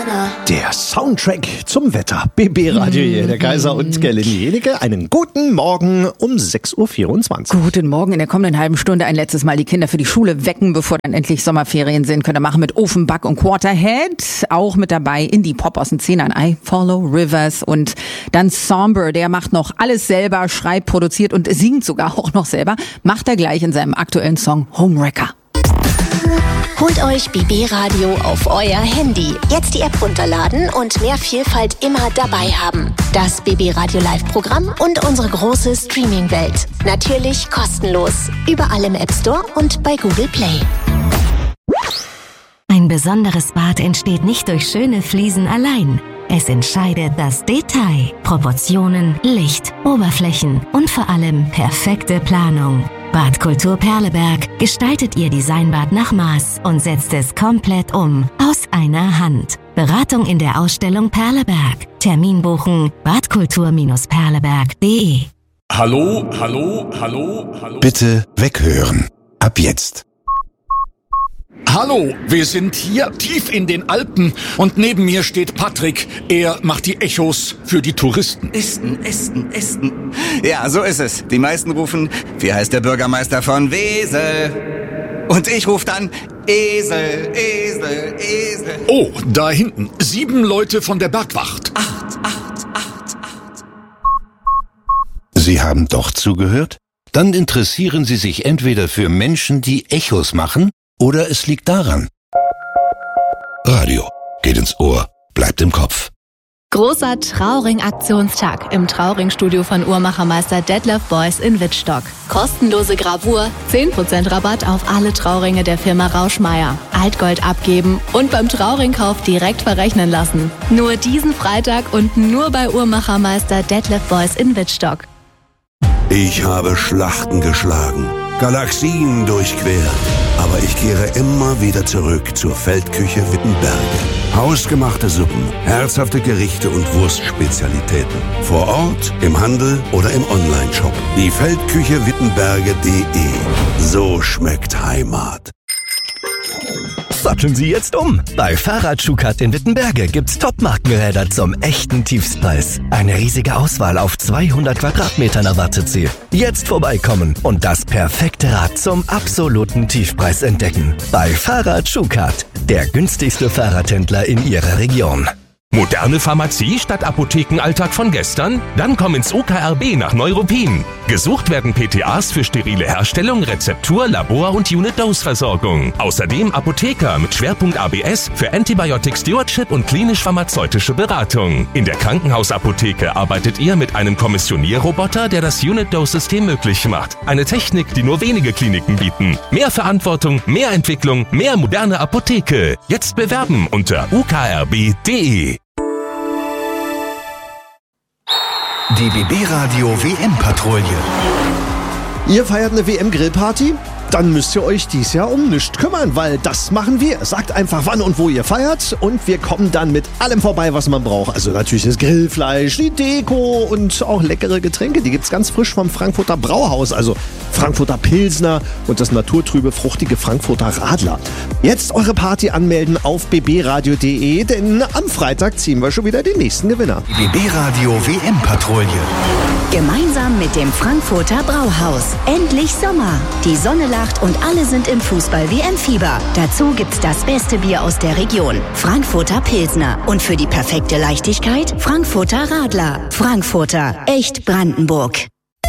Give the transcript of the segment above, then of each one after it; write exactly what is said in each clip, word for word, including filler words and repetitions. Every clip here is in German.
Der Soundtrack zum Wetter. B B-Radio hier, der Kaiser und Gerlinde Jenike. Einen guten Morgen um sechs Uhr vierundzwanzig. Guten Morgen. In der kommenden halben Stunde ein letztes Mal die Kinder für die Schule wecken, bevor dann endlich Sommerferien sind. Könnt ihr machen mit Ofenback und Quarterhead. Auch mit dabei Indie Pop aus den Zehnern. I Follow Rivers. Und dann Somber, der macht noch alles selber, schreibt, produziert und singt sogar auch noch selber. Macht er gleich in seinem aktuellen Song Homewrecker. Holt euch B B-Radio auf euer Handy. Jetzt die App runterladen und mehr Vielfalt immer dabei haben. Das B B-Radio Live-Programm und unsere große Streaming-Welt. Natürlich kostenlos. Überall im App Store und bei Google Play. Ein besonderes Bad entsteht nicht durch schöne Fliesen allein. Es entscheidet das Detail, Proportionen, Licht, Oberflächen und vor allem perfekte Planung. Badkultur Perleberg gestaltet Ihr Designbad nach Maß und setzt es komplett um, aus einer Hand. Beratung in der Ausstellung Perleberg. Termin buchen badkultur Perleberg punkt de. Hallo, hallo, hallo, hallo. Bitte weghören. Ab jetzt. Hallo, wir sind hier tief in den Alpen und neben mir steht Patrick. Er macht die Echos für die Touristen. Esten, Esten, Esten. Ja, so ist es. Die meisten rufen, wie heißt der Bürgermeister von Wesel? Und ich rufe dann, Esel, Esel, Esel. Oh, da hinten, sieben Leute von der Bergwacht. Acht, acht, acht, acht. Sie haben doch zugehört? Dann interessieren Sie sich entweder für Menschen, die Echos machen, oder es liegt daran. Radio geht ins Ohr, bleibt im Kopf. Großer Trauring-Aktionstag im Trauring-Studio von Uhrmachermeister Detlef Beuys in Wittstock. Kostenlose Gravur, zehn Prozent Rabatt auf alle Trauringe der Firma Rauschmeier. Altgold abgeben und beim Trauringkauf direkt verrechnen lassen. Nur diesen Freitag und nur bei Uhrmachermeister Detlef Beuys in Wittstock. Ich habe Schlachten geschlagen, Galaxien durchquert, aber ich kehre immer wieder zurück zur Feldküche Wittenberge. Hausgemachte Suppen, herzhafte Gerichte und Wurstspezialitäten. Vor Ort, im Handel oder im Onlineshop. Die Feldküche Wittenberge punkt de. So schmeckt Heimat. Satteln Sie jetzt um. Bei Fahrrad-Schukat in Wittenberge gibt's Top-Markenräder zum echten Tiefstpreis. Eine riesige Auswahl auf zweihundert Quadratmetern erwartet Sie. Jetzt vorbeikommen und das perfekte Rad zum absoluten Tiefpreis entdecken. Bei Fahrrad-Schukat, der günstigste Fahrradhändler in Ihrer Region. Moderne Pharmazie statt Apothekenalltag von gestern? Dann komm ins U K R B nach Neuruppin. Gesucht werden P T As für sterile Herstellung, Rezeptur, Labor und Unit-Dose-Versorgung. Außerdem Apotheker mit Schwerpunkt A B S für Antibiotic Stewardship und klinisch-pharmazeutische Beratung. In der Krankenhausapotheke arbeitet ihr mit einem Kommissionierroboter, der das Unit-Dose-System möglich macht. Eine Technik, die nur wenige Kliniken bieten. Mehr Verantwortung, mehr Entwicklung, mehr moderne Apotheke. Jetzt bewerben unter U K R B punkt de. Die B B-Radio W M-Patrouille. Ihr feiert eine W M-Grillparty? Dann müsst ihr euch dies Jahr um nichts kümmern, weil das machen wir. Sagt einfach, wann und wo ihr feiert und wir kommen dann mit allem vorbei, was man braucht. Also natürlich das Grillfleisch, die Deko und auch leckere Getränke. Die gibt's ganz frisch vom Frankfurter Brauhaus, also Frankfurter Pilsner und das naturtrübe, fruchtige Frankfurter Radler. Jetzt eure Party anmelden auf b b radio punkt de, denn am Freitag ziehen wir schon wieder den nächsten Gewinner. Die B B-Radio W M-Patrouille. Gemeinsam mit dem Frankfurter Brauhaus. Endlich Sommer. Die Sonne lacht und alle sind im Fußball-W M-Fieber. Dazu gibt's das beste Bier aus der Region. Frankfurter Pilsner. Und für die perfekte Leichtigkeit Frankfurter Radler. Frankfurter. Echt Brandenburg.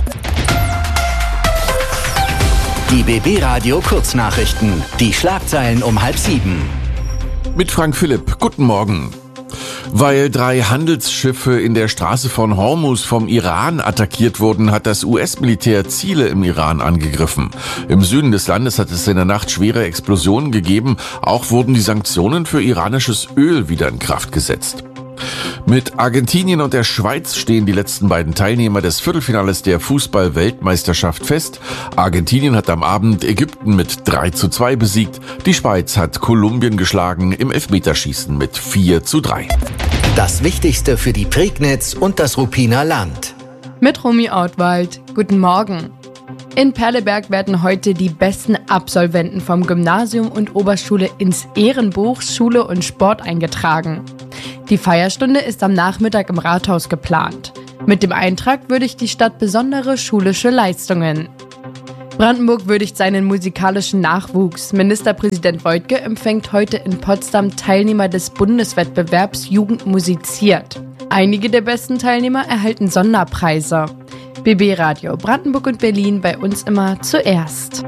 Die B B-Radio Kurznachrichten. Die Schlagzeilen um halb sieben. Mit Frank Philipp. Guten Morgen. Weil drei Handelsschiffe in der Straße von Hormuz vom Iran attackiert wurden, hat das U S-Militär Ziele im Iran angegriffen. Im Süden des Landes hat es in der Nacht schwere Explosionen gegeben. Auch wurden die Sanktionen für iranisches Öl wieder in Kraft gesetzt. Mit Argentinien und der Schweiz stehen die letzten beiden Teilnehmer des Viertelfinales der Fußball-Weltmeisterschaft fest. Argentinien hat am Abend Ägypten mit drei zu zwei besiegt. Die Schweiz hat Kolumbien geschlagen im Elfmeterschießen mit vier zu drei. Das Wichtigste für die Prignitz und das Ruppiner Land. Mit Romy Outwald. Guten Morgen. In Perleberg werden heute die besten Absolventen vom Gymnasium und Oberschule ins Ehrenbuch Schule und Sport eingetragen. Die Feierstunde ist am Nachmittag im Rathaus geplant. Mit dem Eintrag würdigt die Stadt besondere schulische Leistungen. Brandenburg würdigt seinen musikalischen Nachwuchs. Ministerpräsident Woidke empfängt heute in Potsdam Teilnehmer des Bundeswettbewerbs Jugend musiziert. Einige der besten Teilnehmer erhalten Sonderpreise. B B Radio Brandenburg und Berlin, bei uns immer zuerst.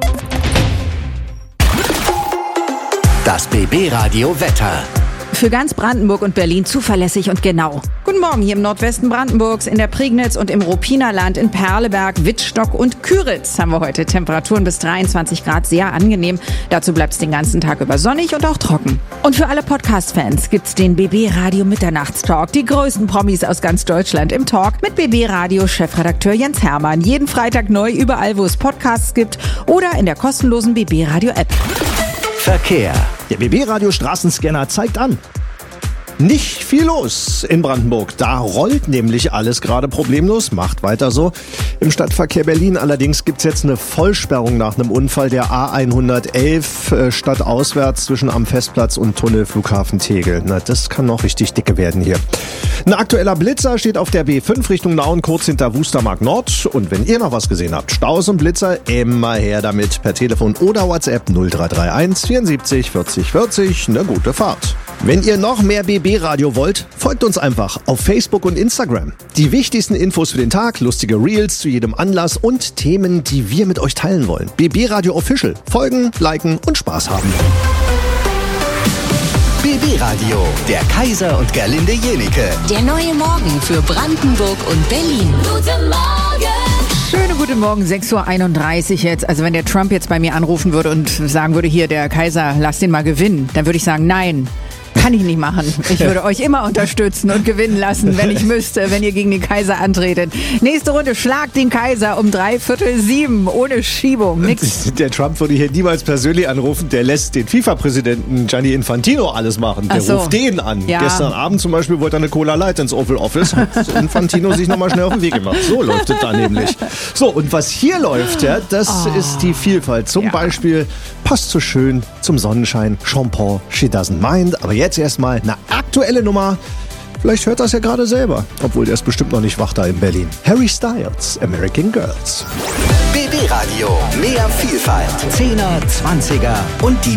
Das B B Radio Wetter. Für ganz Brandenburg und Berlin zuverlässig und genau. Guten Morgen hier im Nordwesten Brandenburgs, in der Prignitz und im Rupinerland, in Perleberg, Wittstock und Küritz haben wir heute Temperaturen bis dreiundzwanzig Grad, sehr angenehm. Dazu bleibt es den ganzen Tag über sonnig und auch trocken. Und für alle Podcast-Fans gibt's den B B Radio Mitternachtstalk. Die größten Promis aus ganz Deutschland im Talk mit B B Radio Chefredakteur Jens Hermann. Jeden Freitag neu überall, wo es Podcasts gibt oder in der kostenlosen B B Radio App. Verkehr. Der B B Radio Straßenscanner zeigt an. Nicht viel los in Brandenburg. Da rollt nämlich alles gerade problemlos. Macht weiter so. Im Stadtverkehr Berlin allerdings gibt's jetzt eine Vollsperrung nach einem Unfall der A hundertelf äh, stadtauswärts zwischen am Festplatz und Tunnel Flughafen Tegel. Na, das kann noch richtig dicke werden hier. Ein aktueller Blitzer steht auf der B fünf Richtung Nauen kurz hinter Wustermark Nord. Und wenn ihr noch was gesehen habt, Staus und Blitzer, immer her damit per Telefon oder WhatsApp null drei drei eins vierundsiebzig vierzig vierzig. Eine gute Fahrt. Wenn ihr noch mehr B B Radio wollt, folgt uns einfach auf Facebook und Instagram. Die wichtigsten Infos für den Tag, lustige Reels zu jedem Anlass und Themen, die wir mit euch teilen wollen. B B Radio Official. Folgen, liken und Spaß haben. B B Radio, der Kaiser und Gerlinde Jenike. Der neue Morgen für Brandenburg und Berlin. Guten Morgen! Schönen guten Morgen, sechs Uhr einunddreißig jetzt. Also wenn der Trump jetzt bei mir anrufen würde und sagen würde, hier, der Kaiser, lass den mal gewinnen, dann würde ich sagen, nein. Kann ich nicht machen. Ich würde euch immer unterstützen und gewinnen lassen, wenn ich müsste, wenn ihr gegen den Kaiser antretet. Nächste Runde, schlagt den Kaiser um drei Viertel sieben, ohne Schiebung, nix. Der Trump würde hier niemals persönlich anrufen, der lässt den FIFA-Präsidenten Gianni Infantino alles machen. Der so. ruft den an. Ja. Gestern Abend zum Beispiel wollte er eine Cola Light ins Oval Office, hat Infantino sich nochmal schnell auf den Weg gemacht. So läuft es da nämlich. So, und was hier läuft, ja, das oh. ist die Vielfalt. Zum ja. Beispiel, passt so schön zum Sonnenschein, Jean-Paul, She Doesn't Mind. Aber jetzt erstmal eine aktuelle Nummer. Vielleicht hört das ja gerade selber, obwohl der ist bestimmt noch nicht wach da in Berlin. Harry Styles, American Girls. B B Radio, mehr Vielfalt. Zehner, Zwanziger und die